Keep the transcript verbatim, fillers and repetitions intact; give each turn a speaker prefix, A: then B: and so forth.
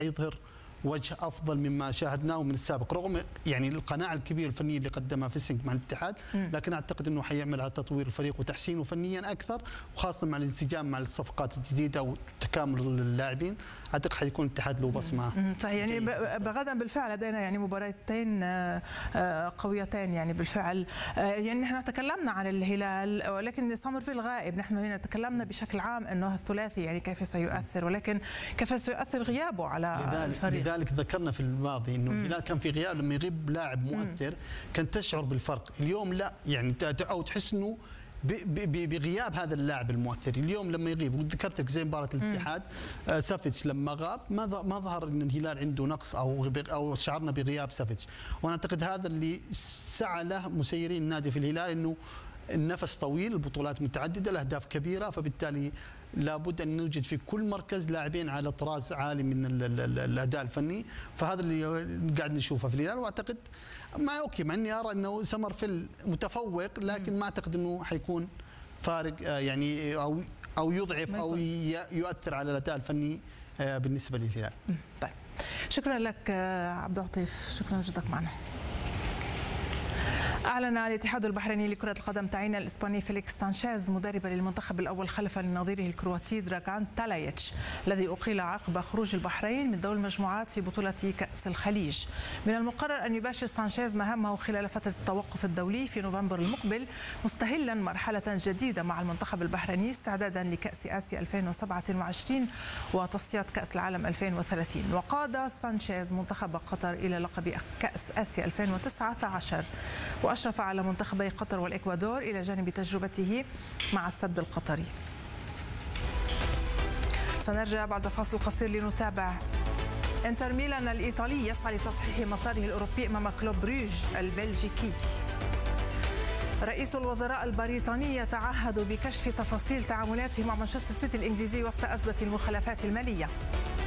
A: يظهر وجه افضل مما شاهدناه من السابق، رغم يعني القناعه الكبيره الفنيه اللي قدمها فيسنج مع الاتحاد، لكن اعتقد انه حيعمل على تطوير الفريق وتحسينه فنيا اكثر، وخاصه مع الانسجام مع الصفقات الجديده وتكامل اللاعبين. اعتقد حيكون الاتحاد له بصمه.
B: صحيح، يعني غدا بالفعل لدينا يعني مباراتين قويتين يعني بالفعل. يعني نحن تكلمنا عن الهلال، ولكن سامرفيل غائب. نحن هنا تكلمنا بشكل عام انه الثلاثي يعني كيف سيؤثر، ولكن كيف سيؤثر غيابه على الفريق.
A: لذلك ذكرنا في الماضي انه الهلال كان في غياب، لما يغيب لاعب مؤثر كان تشعر بالفرق. اليوم لا، يعني او تحس انه بغياب هذا اللاعب المؤثر. اليوم لما يغيب، وذكرتك زي مباراه الاتحاد سافيتش لما غاب ما ما ظهر ان الهلال عنده نقص او او شعرنا بغياب سافيتش، وانا اعتقد هذا اللي سعى له مسيرين النادي في الهلال، انه النفس طويل، البطولات متعدده، الاهداف كبيره، فبالتالي لابد ان نوجد في كل مركز لاعبين على طراز عالي من الاداء الفني، فهذا اللي قاعد نشوفه في الهلال. واعتقد مع اوكي مع اني ارى انه سمرفيل متفوق، لكن ما اعتقد انه حيكون فارق يعني او او يضعف او يؤثر على الاداء الفني بالنسبه للهلال.
B: طيب، شكرا لك عبد اللطيف، شكرا لوجودك معنا. أعلن الاتحاد البحريني لكرة القدم تعيين الإسباني فيليكس سانشيز مدربا للمنتخب الأول خلفا لنظيره الكرواتي دراغان تالايتش الذي أقيل عقب خروج البحرين من دور المجموعات في بطولة كأس الخليج. من المقرر أن يباشر سانشيز مهامه خلال فترة التوقف الدولي في نوفمبر المقبل، مستهلا مرحلة جديدة مع المنتخب البحريني استعدادا لكأس آسيا ألفين وسبعة وعشرين وتصفيات كأس العالم ألفين وثلاثين. وقاد سانشيز منتخب قطر إلى لقب كأس آسيا ألفين وتسعة عشر، وأشرف على منتخبي قطر والإكوادور إلى جانب تجربته مع السد القطري. سنرجع بعد فاصل قصير لنتابع. انتر ميلان الإيطالي يسعى لتصحيح مساره الأوروبي أمام كلوب بروج البلجيكي. رئيس الوزراء البريطاني يتعهد بكشف تفاصيل تعاملاته مع مانشستر سيتي الإنجليزي وسط أزمة المخالفات المالية.